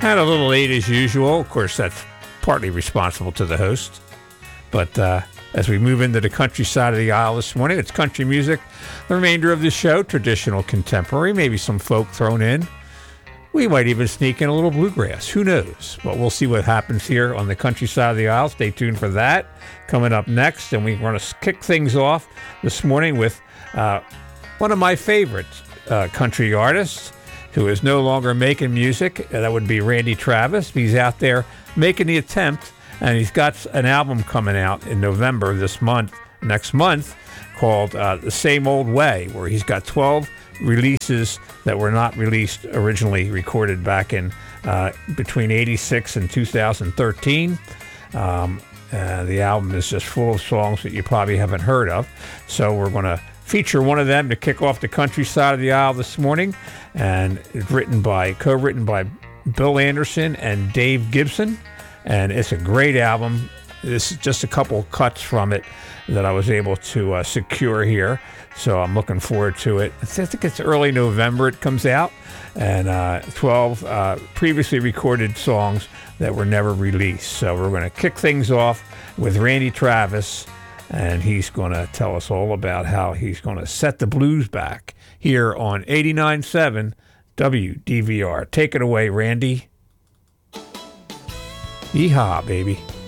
And a little late as usual. Of course, that's partly responsible to the host. But as we move into the country side of the aisle this morning, it's country music. The remainder of the show, traditional, contemporary, maybe some folk thrown in. We might even sneak in a little bluegrass. Who knows? But we'll see what happens here on the country side of the aisle. Stay tuned for that. Coming up next, and we're going to kick things off this morning with one of my favorite country artists who is no longer making music. That would be Randy Travis. He's out there making the attempt, and he's got an album coming out in November next month, called The Same Old Way, where he's got 12 releases that were not released originally, recorded back in between 86 and 2013. The album is just full of songs that you probably haven't heard of. So we're going to feature one of them to kick off the country side of the aisle this morning. And it's co-written by Bill Anderson and Dave Gibson. And it's a great album. This is just a couple cuts from it that I was able to secure here. So I'm looking forward to it. I think it's early November it comes out. And 12 previously recorded songs that were never released. So we're going to kick things off with Randy Travis. And he's going to tell us all about how he's going to set the blues back here on 89.7 WDVR. Take it away, Randy. Yeehaw, baby.